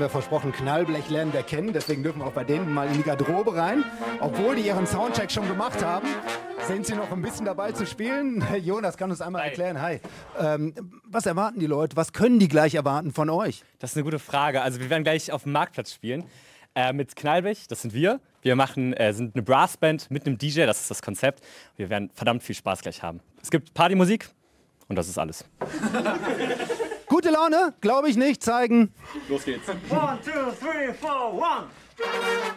wir versprochen, Knallblech lernen wir kennen. Deswegen dürfen wir auch bei denen mal in die Garderobe rein. Obwohl die ihren Soundcheck schon gemacht haben, sind sie noch ein bisschen dabei zu spielen. Jonas kann uns einmal erklären. Hi. Was erwarten die Leute? Was können die gleich erwarten von euch? Das ist eine gute Frage. Also wir werden gleich auf dem Marktplatz spielen. Mit Knallblech, das sind wir. Wir sind eine Brassband mit einem DJ, das ist das Konzept. Wir werden verdammt viel Spaß gleich haben. Es gibt Partymusik und das ist alles. Gute Laune? Glaube ich nicht. Zeigen. Los geht's. 1, 2, 3, 4, 1.